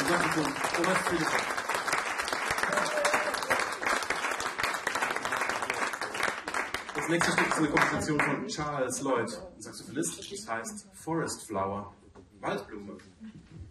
Saxophon. Thomas Philipp. Das nächste Stück ist eine Komposition von Charles Lloyd, ein Saxophonist. Das heißt Forest Flower, Waldblume.